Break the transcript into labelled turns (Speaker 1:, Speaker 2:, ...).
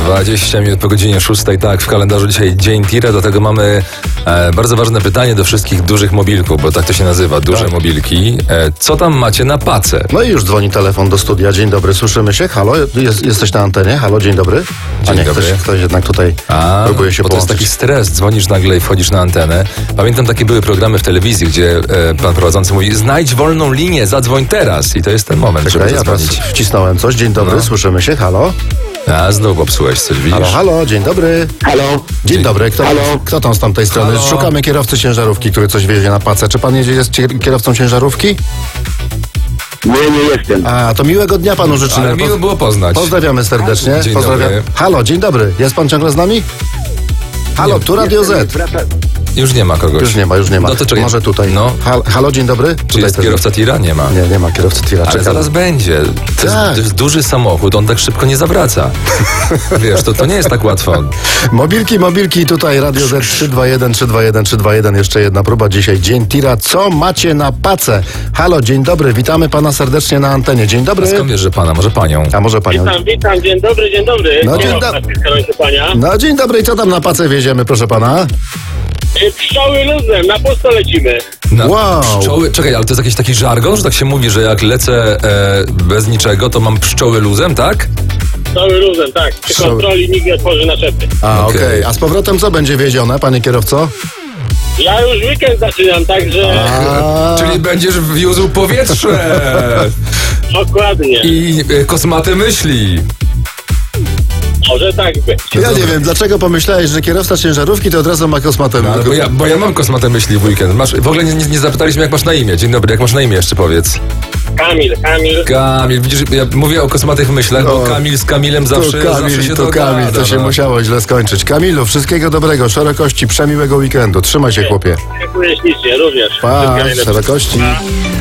Speaker 1: 20 minut po godzinie 6, tak, w kalendarzu dzisiaj dzień tira, dlatego mamy bardzo ważne pytanie do wszystkich dużych mobilków, bo tak to się nazywa, duże mobilki. Co tam macie na pace?
Speaker 2: No i już dzwoni telefon do studia. Dzień dobry, słyszymy się. Halo, jesteś na antenie? Halo, dzień dobry.
Speaker 1: Dzień dobry.
Speaker 2: Ktoś jednak tutaj próbuje się
Speaker 1: bo to jest
Speaker 2: połączyć.
Speaker 1: taki stres, dzwonisz nagle i wchodzisz na antenę. Pamiętam, takie były programy w telewizji, gdzie pan prowadzący mówi: znajdź wolną linię, zadzwoń teraz. I to jest ten moment, żeby
Speaker 2: Ja teraz
Speaker 1: zadzwonić.
Speaker 2: wcisnąłem coś. Dzień dobry,
Speaker 1: No.
Speaker 2: słyszymy się. Halo.
Speaker 1: A, znowu popsułeś coś, widzisz?
Speaker 2: Halo, halo, dzień dobry.
Speaker 3: Halo?
Speaker 2: Dzień dobry,
Speaker 3: Halo?
Speaker 2: kto tam z tamtej strony?
Speaker 1: Halo?
Speaker 2: Szukamy kierowcy ciężarówki, który coś wiezie na pacę. Czy pan jest kierowcą ciężarówki?
Speaker 3: Nie jestem.
Speaker 2: A, to miłego dnia panu życzymy.
Speaker 1: Ale miło było poznać.
Speaker 2: Pozdrawiamy serdecznie.
Speaker 1: Dzień dobry.
Speaker 2: Halo, dzień dobry. Jest pan ciągle z nami? Halo, tu Radio Z.
Speaker 1: Już nie ma kogoś.
Speaker 2: Już nie ma.
Speaker 1: No to czekaj.
Speaker 2: Może tutaj.
Speaker 1: No.
Speaker 2: Halo, dzień dobry.
Speaker 1: Czy
Speaker 2: Tutaj
Speaker 1: jest
Speaker 2: też-
Speaker 1: kierowca tira? Nie ma.
Speaker 2: Nie ma kierowcy tira.
Speaker 1: Ale
Speaker 2: Czekam.
Speaker 1: zaraz będzie.
Speaker 2: Tak.
Speaker 1: To jest duży samochód, on tak szybko nie zawraca. Wiesz, to nie jest tak łatwo.
Speaker 2: Mobilki, tutaj Radio Z 321. Jeszcze jedna próba. Dzisiaj dzień tira. Co macie na pace? Halo, dzień dobry. Witamy pana serdecznie na antenie. Dzień dobry.
Speaker 1: Skąd wiesz, że pana? Może panią?
Speaker 2: A może panią?
Speaker 3: Witam, dzień dobry.
Speaker 2: No, dzień
Speaker 3: Kierowca
Speaker 2: dobry.
Speaker 3: z pania.
Speaker 2: No dzień dobry. I co tam na pacę wieziemy, proszę pana?
Speaker 3: Pszczoły luzem, na pusto lecimy.
Speaker 2: Wow.
Speaker 1: Pszczoły, czekaj, ale to jest jakiś taki żargon, że tak się mówi, że jak lecę bez niczego, to mam pszczoły luzem, tak?
Speaker 3: Pszczoły luzem, tak. Przy
Speaker 2: Pszczoły.
Speaker 3: kontroli nikt nie otworzy naczepy.
Speaker 2: A,
Speaker 1: Okej.
Speaker 2: okej. A z powrotem co będzie wiezione, panie kierowco?
Speaker 3: Ja już weekend zaczynam, także
Speaker 1: Czyli będziesz wiózł powietrze
Speaker 3: dokładnie.
Speaker 1: i kosmate myśli.
Speaker 3: Może tak być.
Speaker 2: Ja nie wiem, dlaczego pomyślałeś, że kierowca ciężarówki to od razu ma kosmatę.
Speaker 1: No, ale bo ja mam kosmate myśli w weekend. W ogóle nie zapytaliśmy, jak masz na imię. Dzień dobry, jak masz na imię jeszcze powiedz.
Speaker 3: Kamil.
Speaker 1: Kamil, widzisz, ja mówię o kosmatych myślach, bo Kamil z Kamilem zawsze się
Speaker 2: to
Speaker 1: dogada,
Speaker 2: Kamil, to się
Speaker 1: no.
Speaker 2: musiało źle skończyć. Kamilu, wszystkiego dobrego, szerokości, przemiłego weekendu. Trzymaj się, chłopie.
Speaker 3: Dziękuję ślicznie, również.
Speaker 2: Pa,
Speaker 3: Wszystkiego najlepszego.
Speaker 2: szerokości.
Speaker 3: Pa.